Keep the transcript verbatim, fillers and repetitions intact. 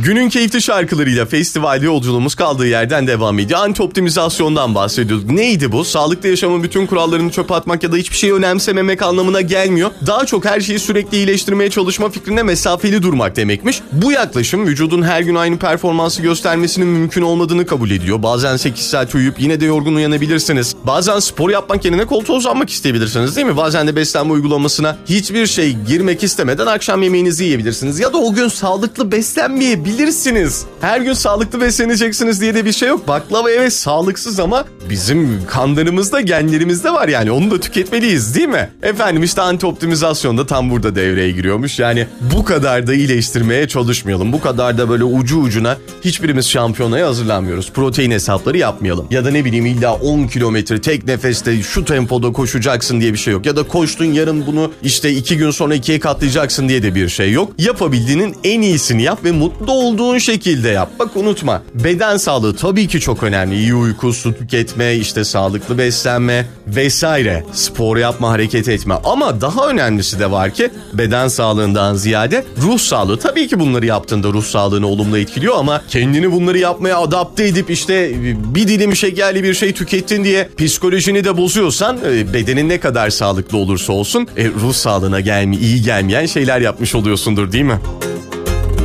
Günün keyifli şarkılarıyla festivalde yolculuğumuz kaldığı yerden devam ediyor. Anti-optimizasyondan bahsediyorduk. Neydi bu? Sağlıklı yaşamın bütün kurallarını çöpe atmak ya da hiçbir şeyi önemsememek anlamına gelmiyor. Daha çok her şeyi sürekli iyileştirmeye çalışma fikrine mesafeli durmak demekmiş. Bu yaklaşım vücudun her gün aynı performansı göstermesinin mümkün olmadığını kabul ediyor. Bazen sekiz saat uyuyup yine de yorgun uyanabilirsiniz. Bazen spor yapmak yerine koltuğa uzanmak isteyebilirsiniz, değil mi? Bazen de beslenme uygulamasına hiçbir şey girmek istemeden akşam yemeğinizi yiyebilirsiniz. Ya da o gün sağlıklı beslenmeyebilirsiniz. Her gün sağlıklı besleneceksiniz diye de bir şey yok. Baklava evet sağlıksız ama bizim kanlarımızda, genlerimizde var yani. Onu da tüketmeliyiz, değil mi? Efendim işte anti-optimizasyon da tam burada devreye giriyormuş. Yani bu kadar da iyileştirmeye çalışmayalım. Bu kadar da böyle ucu ucuna hiçbirimiz şampiyonaya hazırlanmıyoruz. Protein hesapları yapmayalım. Ya da ne bileyim illa on kilometre tek nefeste şu tempoda koşacaksın diye bir şey yok. Ya da koştun yarın bunu işte iki gün sonra ikiye katlayacaksın diye de bir şey yok. Yapabildiğinin en iyisini yap ve mutlu olduğun şekilde yap. Bak unutma, beden sağlığı tabii ki çok önemli. İyi uyku, su tüketme, işte sağlıklı beslenme vesaire. Spor yapma, hareket etme. Ama daha önemlisi de var ki beden sağlığından ziyade ruh sağlığı. Tabii ki bunları yaptığında ruh sağlığını olumlu etkiliyor ama kendini bunları yapmaya adapte edip işte bir dilim şekerli bir şey tükettin diye psikolojini de bozuyorsan bedenin ne kadar sağlıklı olursa olsun ruh sağlığına gelme, iyi gelmeyen şeyler yapmış oluyorsundur, değil mi?